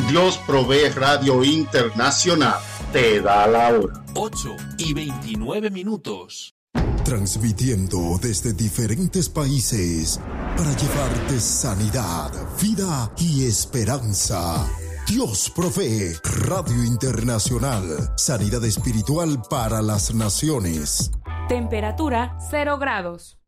Dios Provee Radio Internacional te da la hora. 8:29. Transmitiendo desde diferentes países para llevarte sanidad, vida y esperanza. Dios Provee Radio Internacional. Sanidad espiritual para las naciones. Temperatura 0 grados.